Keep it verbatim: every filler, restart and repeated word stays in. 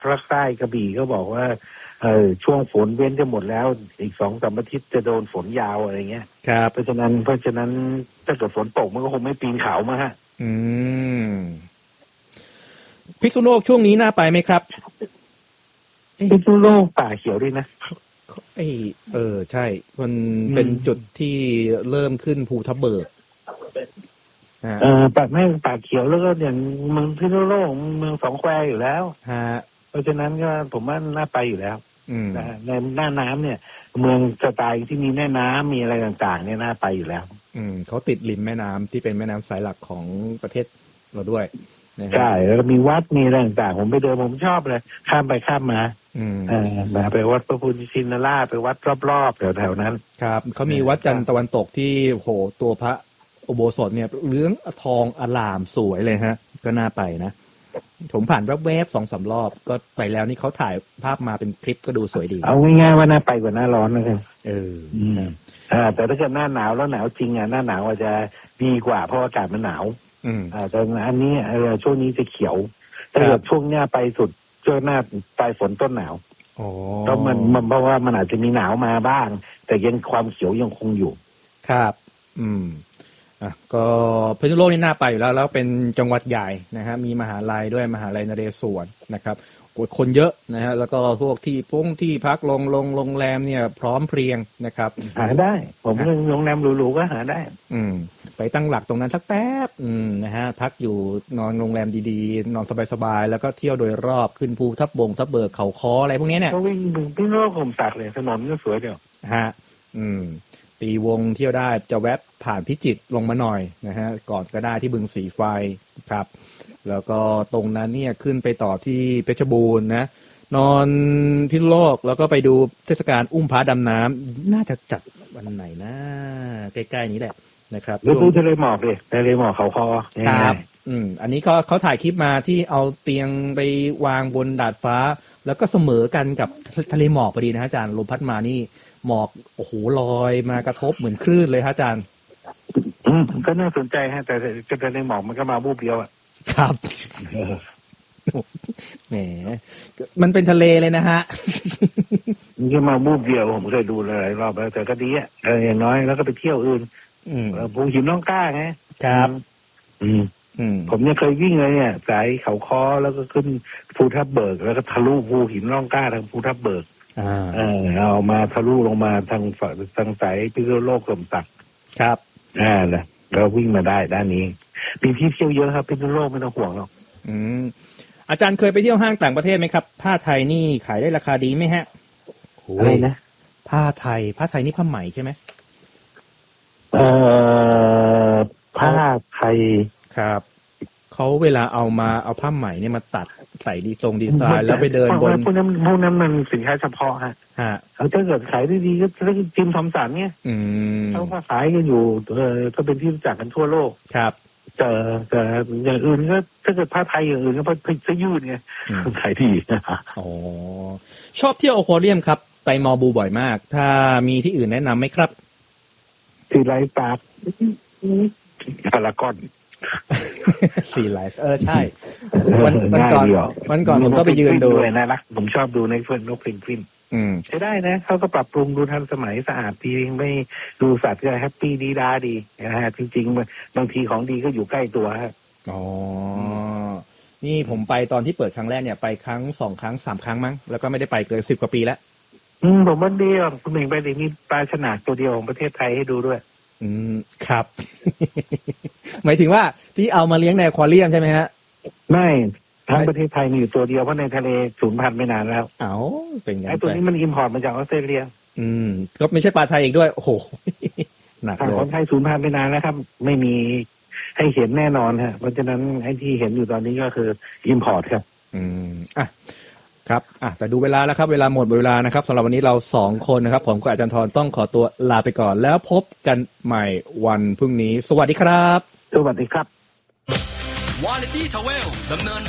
ภาคใต้กระบี่ก็บอกว่าเออช่วงฝนเว้นจะหมดแล้วอีกสองสามอาทิตย์จะโดนฝนยาวอะไรเงี้ยครับเพราะฉะนั้นเพราะฉะนั้นถ้าเกิดฝนตกมันก็คงไม่ปีนเขามาฮะอืมพิษณุโลกช่วงนี้น่าไปไหมครับพิษณุโลกป่าเขียวด้วยนะไอเออใช่มันเป็นจุดที่เริ่มขึ้นภูทับเบิกเออป่าไม่ป่าเขียวแล้วก็อย่างเมืองพิษณุโลกเมืองสองแควอยู่แล้วฮะเพราะฉะนั้นก็ผมว่าน่าไปอยู่แล้วนะในหน้าน้ำเนี่ยเมืองสไตล์ที่มีแม่น้ำมีอะไรต่างๆเนี่ยน่าไปอยู่แล้วอืมเขาติดริมแม่น้ำที่เป็นแม่น้ำสายหลักของประเทศเราด้วยใช่แล้วก็มีวัดมีอะไรต่างๆผมไปเดินผมชอบเลยข้ามไปข้ามมาเออมาไปวัดพระพุทธชินราชไปวัดรอบๆแถวๆนั้นครับเขามีวัดจันทร์ตะวันตกที่โหตัวพระอุโบสถเนี่ยเหลืองทองอลามสวยเลยฮะก็น่าไปนะผมผ่านแวบๆสองสามรอบก็ไปแล้วนี่เขาถ่ายภาพมาเป็นคลิปก็ดูสวยดีเอาง่ายๆว่าน่าไปกว่าหน้าร้อนนะครับเอออ่าแต่ถ้าเกิดหน้าหนาวแล้วหนาวจริงอ่ะหน้าหนาวอาจจะดีกว่าเพราะอากาศมันหนาวอืมอ่าแต่อันนี้เออช่วงนี้จะเขียวถ้าเกิดช่วงเนี้ยไปสุดช่วงหน้าปลายฝนต้นหนาวอ๋อเพราะมันมันเพราะว่ามันอาจจะมีหนาวมาบ้างแต่ยังความเขียวยังคงอยู่ครับอืมอ่ะก็พิษณุโลกนี่น่าไปอยู่แล้วแล้วเป็นจังหวัดใหญ่นะฮะมีมหาลัยด้วยมหาลัยนเรศวรนะครับคนเยอะนะฮะแล้วก็พวกที่พงที่พักลงลงโรงแรมเนี่ยพร้อมเพรียงนะครับหาได้ผมเรื่องโรงแรมหรูๆก็หาได้อืมไปตั้งหลักตรงนั้นสักแป๊บอืมนะฮะพักอยู่นอนโรงแรมดีๆนอนสบายๆแล้วก็เที่ยวโดยรอบขึ้นภูทับบงทับเบิกเขาค้ออะไรพวกนี้เนี่ยก็วิ่งถึงพิษณุโลกผมตักเลยถนนก็สวยเดียวฮะอืมตีวงเที่ยวได้จะแวะผ่านพิจิตรลงมาหน่อยนะฮะก่อนก็ได้ที่บึงสีไฟครับแล้วก็ตรงนั้นเนี่ยขึ้นไปต่อที่เพชรบูรณ์นะนอนพิษณุโลกแล้วก็ไปดูเทศกาลอุ้มพระดำน้ำน่าจะจัดวันไหนนะใกล้ๆนี้แหละนะครับดูดูทะเลหมอกเลยทะเลหมอกเขาคอครับอืมอันนี้เขาเขาถ่ายคลิปมาที่เอาเตียงไปวางบนดาดฟ้าแล้วก็เสมอกันกับทะเลหมอกพอดีนะอาจารย์ลมพัดมานี่หมอกโอ้โหลอยมากระทบเหมือนคลื่นเลยฮะอาจารย์อืมก็น่าสนใจฮะแต่ก็ทะเลหมอกมันก็มาบูบเดียวอ่ะครับแหมมันเป็นทะเลเลยนะฮะมันก็มาบูบเดียวผมเคยดูหลายรอบแล้วแต่ก็ดีอ่ะเอออย่างน้อยแล้วก็ไปเที่ยวอื่นภูหินน้องกล้าไงครับอืมผมเนี่ยเคยวิ่งเลยเนี่ยสายเขาค้อแล้วก็ขึ้นภูทับเบิกแล้วก็ทะลุภูหินน้องกล้าทางภูทับเบิกเออเอามาทะลุลงมาทางฝั่งทางสายพิษณุโลกสมศักดิ์ครับอ่านะเราวิ่งมาได้ด้านนี้มีที่เที่ยวเยอะครับพิษณุโลกไม่ต้องห่วงหรอกอืมอาจารย์เคยไปเที่ยวห้างต่างประเทศไหมครับผ้าไทยนี่ขายได้ราคาดีไหมฮะอะไรนะผ้าไทยผ้าไทยนี่ผ้าไหมใช่ไหมเอ่อผ้าไทยครับเขาเวลาเอามาเอาผ้าไหมเนี่ยมาตัดใส่ดีทรงดีไซน์แล้วไปเดินบนพวกนั้นพวกนั้นมันสินค้าเฉพาะฮะฮะเขาถ้าเกิดขายได้ดีก็ต้องจิมทอมสันเนี่ยเขาก็ขายกันอยู่เออก็เป็นที่รู้จักกันทั่วโลกครับแต่แต่อย่างอื่นก็ถ้าเกิดผ้าไทยอย่างอื่นก็ผ้าเสื้อยืดไงขายดีอ๋อชอบเที่ยวอควาเรียมครับไปมอบูบ่อยมากถ้ามีที่อื่นแนะนำไหมครับสีไลท์ปาร์คพารากอนสีไลท์เออใช่วันวันก่อนวันก่อนผมก็ไปยืนดูนะรักผมชอบดูในเฟิร์นนกเพนกวินใช้ได้นะเขาก็ปรับปรุงดูทันสมัยสะอาดดีไม่ดูสัตว์ก็แฮปปี้ดีดาดีนะฮะจริงๆบางทีของดีก็อยู่ใกล้ตัวฮะอ๋อนี่ผมไปตอนที่เปิดครั้งแรกเนี่ยไปครั้งสองครั้งสามครั้งมั้งแล้วก็ไม่ได้ไปเกินสิบกว่าปีแล้วอืมผมว่าดีอ่ะคุณหนึ่งไปดิมีปลาฉลาดตัวเดียวของประเทศไทยให้ดูด้วยอืมครับ หมายถึงว่าที่เอามาเลี้ยงในอควาเรียมใช่ไหมฮะไม่ทั้งประเทศไทยมีอยู่ตัวเดียวเพราะในทะเลสูญพันธุ์ไม่นานแล้วเอ้าเป็นไงไอ้ตัวนี้มันอิมพอร์ตมาจากออสเตรเลียอืมก็ไม่ใช่ปลาไทยอีกด้วยโอ้โหหนักเลยของไทยสูญพันธุ์ไม่นานแล้วครับไม่มีให้เห็นแน่นอนฮะเพราะฉะนั้นไอ้ที่เห็นอยู่ตอนนี้ก็คืออิมพอร์ตครับอืมอ่ะครับอ่ะแต่ดูเวลาแล้วครับเวลาหมดเวลานะครับสำหรับวันนี้เราสองคนนะครับผมกับอาจารย์ธรต้องขอตัวลาไปก่อนแล้วพบกันใหม่วันพรุ่งนี้สวัสดีครับสวัสดีครับ Quality Travel ดำเนิน